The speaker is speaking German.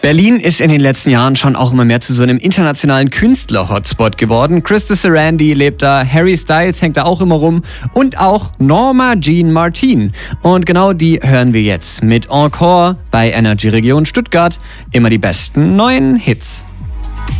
Berlin ist in den letzten Jahren schon auch immer mehr zu so einem internationalen Künstler-Hotspot geworden. Krista Sarandon lebt da, Harry Styles hängt da auch immer rum und auch Norma Jean Martin. Und genau die hören wir jetzt mit Encore bei Energy Region Stuttgart. Immer die besten neuen Hits.